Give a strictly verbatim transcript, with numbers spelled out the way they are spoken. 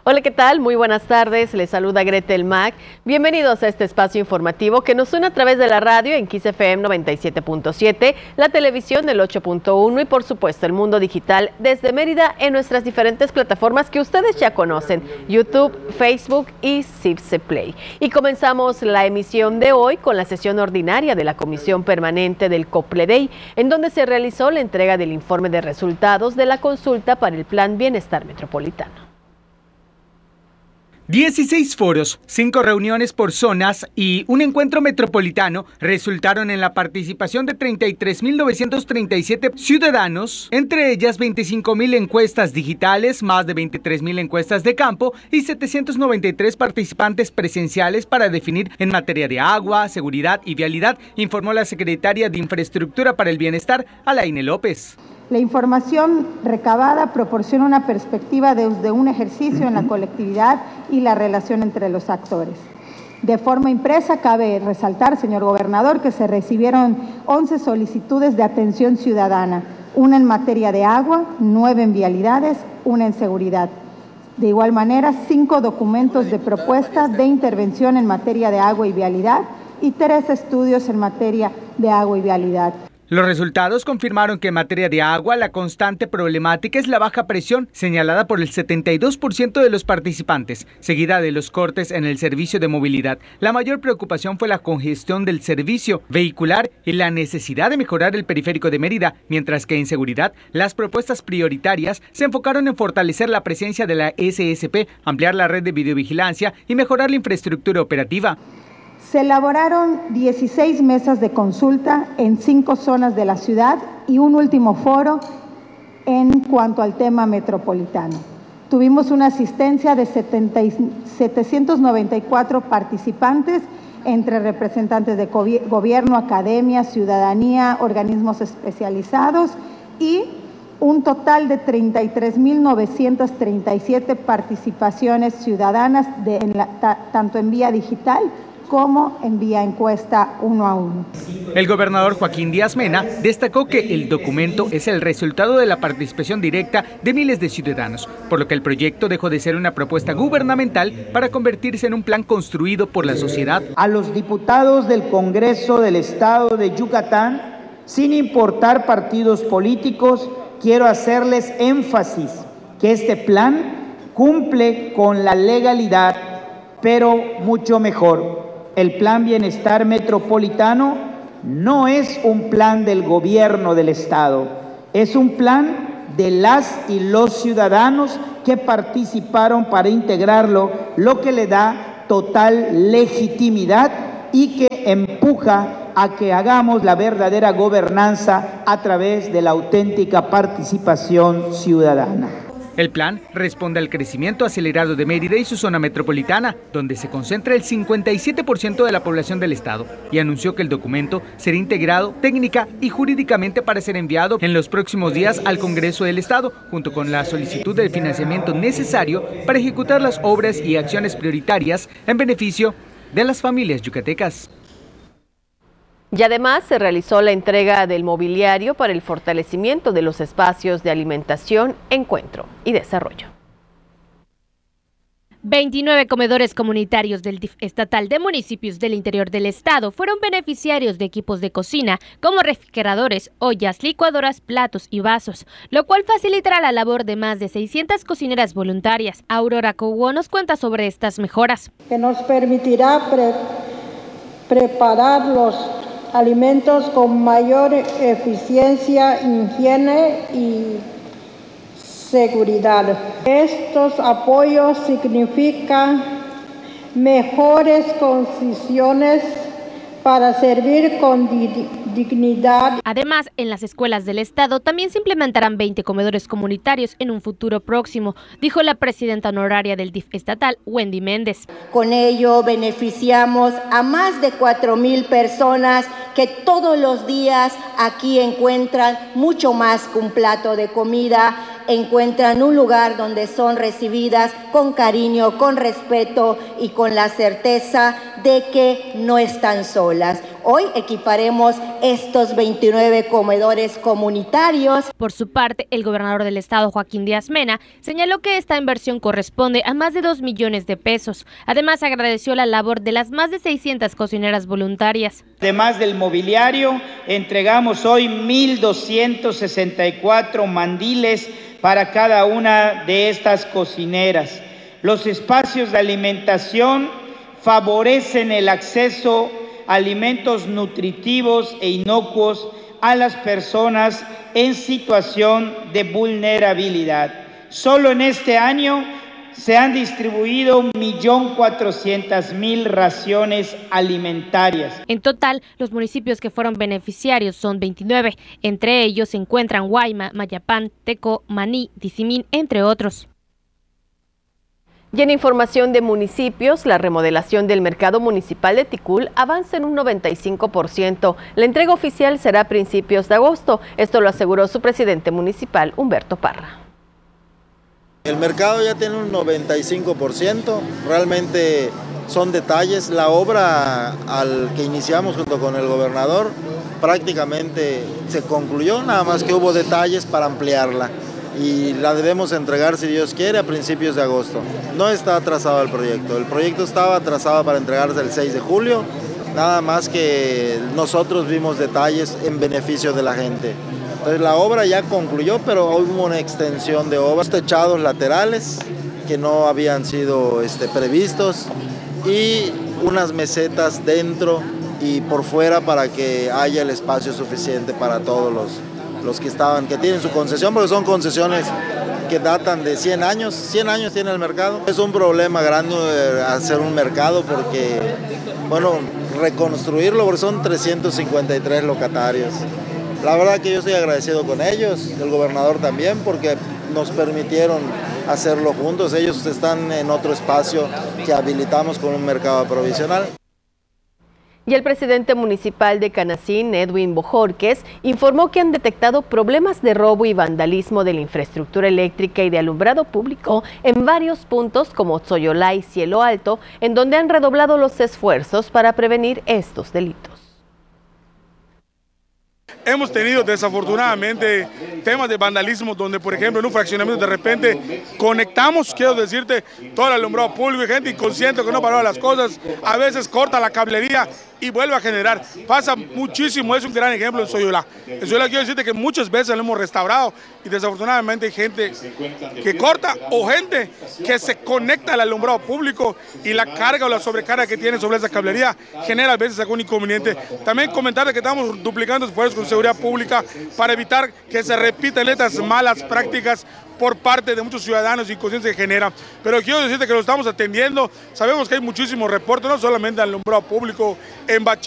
Hola, ¿qué tal? Muy buenas tardes. Les saluda Gretel Mac. Bienvenidos a este espacio informativo que nos une a través de la radio en Kiss F M noventa y siete punto siete, la televisión del ocho punto uno y por supuesto el mundo digital desde Mérida en nuestras diferentes plataformas que ustedes ya conocen, YouTube, Facebook y Cipse Play. Y comenzamos la emisión de hoy con la sesión ordinaria de la Comisión Permanente del COPLEDEI, en donde se realizó la entrega del informe de resultados de la consulta para el Plan Bienestar Metropolitano. dieciséis foros, cinco reuniones por zonas y un encuentro metropolitano resultaron en la participación de treinta y tres mil novecientos treinta y siete ciudadanos, entre ellas veinticinco mil encuestas digitales, más de veintitrés mil encuestas de campo y setecientos noventa y tres participantes presenciales para definir en materia de agua, seguridad y vialidad, informó la secretaria de Infraestructura para el Bienestar, Alaine López. La información recabada proporciona una perspectiva desde un ejercicio en la colectividad y la relación entre los actores. De forma impresa, cabe resaltar, señor gobernador, que se recibieron once solicitudes de atención ciudadana, una en materia de agua, nueve en vialidades, una en seguridad. De igual manera, cinco documentos de propuesta de intervención en materia de agua y vialidad y tres estudios en materia de agua y vialidad. Los resultados confirmaron que en materia de agua la constante problemática es la baja presión, señalada por el setenta y dos por ciento de los participantes, seguida de los cortes en el servicio de movilidad. La mayor preocupación fue la congestión del servicio vehicular y la necesidad de mejorar el periférico de Mérida, mientras que en seguridad las propuestas prioritarias se enfocaron en fortalecer la presencia de la S S P, ampliar la red de videovigilancia y mejorar la infraestructura operativa. Se elaboraron dieciséis mesas de consulta en cinco zonas de la ciudad y un último foro en cuanto al tema metropolitano. Tuvimos una asistencia de setecientos noventa y cuatro participantes entre representantes de gobierno, academia, ciudadanía, organismos especializados y un total de treinta y tres mil novecientas treinta y siete participaciones ciudadanas de, en la, ta, tanto en vía digital como en vía encuesta uno a uno. El gobernador Joaquín Díaz Mena destacó que el documento es el resultado de la participación directa de miles de ciudadanos, por lo que el proyecto dejó de ser una propuesta gubernamental para convertirse en un plan construido por la sociedad. A los diputados del Congreso del Estado de Yucatán, sin importar partidos políticos, quiero hacerles énfasis que este plan cumple con la legalidad, pero mucho mejor. El Plan Bienestar Metropolitano no es un plan del gobierno del Estado, es un plan de las y los ciudadanos que participaron para integrarlo, lo que le da total legitimidad y que empuja a que hagamos la verdadera gobernanza a través de la auténtica participación ciudadana. El plan responde al crecimiento acelerado de Mérida y su zona metropolitana, donde se concentra el cincuenta y siete por ciento de la población del estado, y anunció que el documento será integrado técnica y jurídicamente para ser enviado en los próximos días al Congreso del Estado, junto con la solicitud del financiamiento necesario para ejecutar las obras y acciones prioritarias en beneficio de las familias yucatecas. Y además se realizó la entrega del mobiliario para el fortalecimiento de los espacios de alimentación, encuentro y desarrollo. veintinueve comedores comunitarios del D I F estatal de municipios del interior del estado fueron beneficiarios de equipos de cocina como refrigeradores, ollas, licuadoras, platos y vasos, lo cual facilitará la labor de más de seiscientas cocineras voluntarias. Aurora Cobo nos cuenta sobre estas mejoras. Que nos permitirá pre preparar los alimentos con mayor eficiencia, higiene y seguridad. Estos apoyos significan mejores condiciones para servir con dignidad. Además, en las escuelas del estado también se implementarán veinte comedores comunitarios en un futuro próximo, dijo la presidenta honoraria del D I F estatal, Wendy Méndez. Con ello beneficiamos a más de cuatro mil personas que todos los días aquí encuentran mucho más que un plato de comida, encuentran un lugar donde son recibidas con cariño, con respeto y con la certeza de que no están solas. Hoy equiparemos estos veintinueve comedores comunitarios. Por su parte, el gobernador del estado, Joaquín Díaz Mena, señaló que esta inversión corresponde a más de dos millones de pesos. Además, agradeció la labor de las más de seiscientas cocineras voluntarias. Además del mobiliario, entregamos hoy mil doscientos sesenta y cuatro mandiles para cada una de estas cocineras. Los espacios de alimentación favorecen el acceso a alimentos nutritivos e inocuos a las personas en situación de vulnerabilidad. Solo en este año se han distribuido un millón cuatrocientas mil raciones alimentarias. En total, los municipios que fueron beneficiarios son veintinueve. Entre ellos se encuentran Guayma, Mayapán, Teco, Maní, Tizimín, entre otros. Y en información de municipios, la remodelación del mercado municipal de Ticul avanza en un noventa y cinco por ciento. La entrega oficial será a principios de agosto. Esto lo aseguró su presidente municipal, Humberto Parra. El mercado ya tiene un noventa y cinco por ciento, realmente son detalles. La obra al que iniciamos junto con el gobernador prácticamente se concluyó, nada más que hubo detalles para ampliarla y la debemos entregar, si Dios quiere, a principios de agosto. No está atrasado el proyecto, el proyecto estaba atrasado para entregarse el seis de julio, nada más que nosotros vimos detalles en beneficio de la gente. Entonces la obra ya concluyó, pero hubo una extensión de obras, techados laterales que no habían sido este, previstos y unas mesetas dentro y por fuera para que haya el espacio suficiente para todos los, los que estaban, que tienen su concesión, porque son concesiones que datan de cien años, cien años tiene el mercado. Es un problema grande hacer un mercado porque, bueno, reconstruirlo, porque son trescientos cincuenta y tres locatarios. La verdad que yo estoy agradecido con ellos, el gobernador también, porque nos permitieron hacerlo juntos. Ellos están en otro espacio que habilitamos con un mercado provisional. Y el presidente municipal de Canacín, Edwin Bojorquez, informó que han detectado problemas de robo y vandalismo de la infraestructura eléctrica y de alumbrado público en varios puntos como Tzoyolá y Cielo Alto, en donde han redoblado los esfuerzos para prevenir estos delitos. Hemos tenido desafortunadamente temas de vandalismo donde, por ejemplo, en un fraccionamiento de repente conectamos, quiero decirte, todo el alumbrado público y gente inconsciente que no paró las cosas, a veces corta la cablería y vuelve a generar. Pasa muchísimo, es un gran ejemplo en Tzoyolá. En Tzoyolá quiero decirte que muchas veces lo hemos restaurado y desafortunadamente hay gente que corta o gente que se conecta al alumbrado público y la carga o la sobrecarga que tiene sobre esa cablería genera a veces algún inconveniente. También comentarle que estamos duplicando esfuerzos con seguridad pública para evitar que se repitan estas malas prácticas por parte de muchos ciudadanos y inconsciencia que genera. Pero quiero decirte que lo estamos atendiendo, sabemos que hay muchísimos reportes, no solamente al alumbrado público, en Bache